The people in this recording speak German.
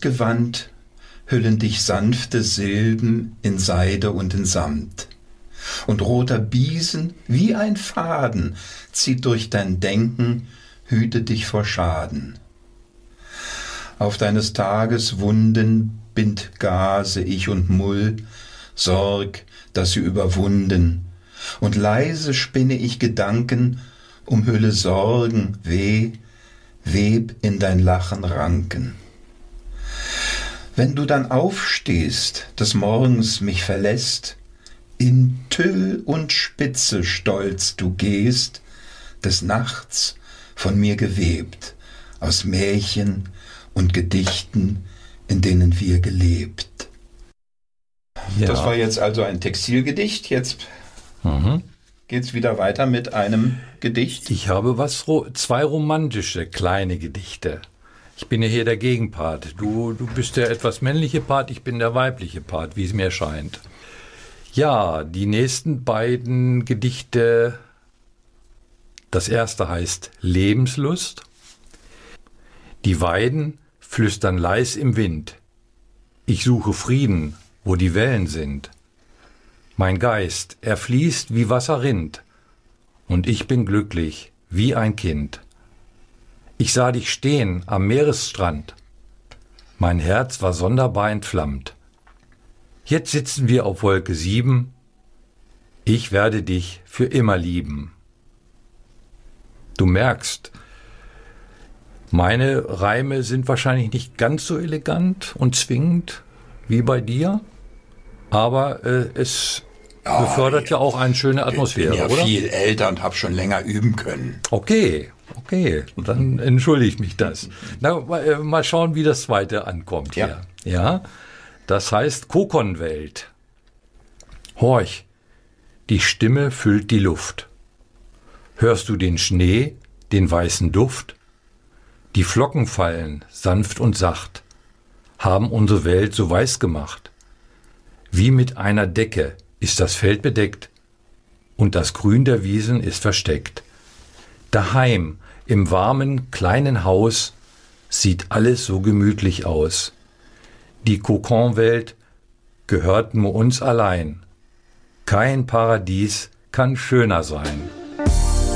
Brustgewand hüllen dich sanfte Silben in Seide und in Samt. Und roter Biesen wie ein Faden zieht durch dein Denken, hüte dich vor Schaden. Auf deines Tages Wunden bind Gase ich und Mull, sorg, dass sie überwunden. Und leise spinne ich Gedanken, umhülle Sorgen, web in dein Lachen Ranken. Wenn du dann aufstehst, des Morgens mich verlässt, in Tüll und Spitze stolz du gehst, des Nachts von mir gewebt, aus Märchen und Gedichten, in denen wir gelebt. Ja. Das war jetzt also ein Textilgedicht. Jetzt geht's wieder weiter mit einem Gedicht. Ich habe zwei romantische kleine Gedichte. Ich bin ja hier der Gegenpart. Du bist der etwas männliche Part, ich bin der weibliche Part, wie es mir scheint. Ja, die nächsten beiden Gedichte, das erste heißt Lebenslust. Die Weiden flüstern leis im Wind. Ich suche Frieden, wo die Wellen sind. Mein Geist, er fließt wie Wasser rinnt. Und ich bin glücklich wie ein Kind. Ich sah dich stehen am Meeresstrand. Mein Herz war sonderbar entflammt. Jetzt sitzen wir auf Wolke 7. Ich werde dich für immer lieben. Du merkst, meine Reime sind wahrscheinlich nicht ganz so elegant und zwingend wie bei dir, aber es befördert ja auch eine schöne Atmosphäre, oder? Ich bin ja oder? viel älter und habe schon länger üben können. Okay, dann entschuldige ich mich das. Na, mal schauen, wie das zweite ankommt hier. Ja, das heißt Kokonwelt. Horch, die Stimme füllt die Luft. Hörst du den Schnee, den weißen Duft? Die Flocken fallen, sanft und sacht, haben unsere Welt so weiß gemacht. Wie mit einer Decke ist das Feld bedeckt und das Grün der Wiesen ist versteckt. Daheim, im warmen, kleinen Haus, sieht alles so gemütlich aus. Die Kokonwelt gehört nur uns allein. Kein Paradies kann schöner sein.